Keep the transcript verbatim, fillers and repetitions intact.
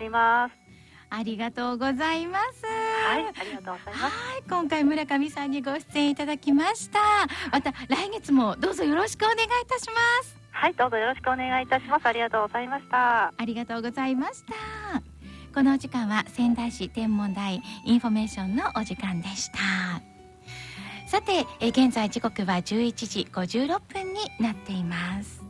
います。 ありがとうございます。 はい、ありがとうございます。 はい、今回村上さんにご出演いただきました。また来月もどうぞよろしくお願いいたします。 はい、どうぞよろしくお願いいたします。ありがとうございました。 ありがとうございました。このお時間は仙台市天文台インフォメーションのお時間でした。さて、え現在時刻はじゅういちじごじゅうろっぷんになっています。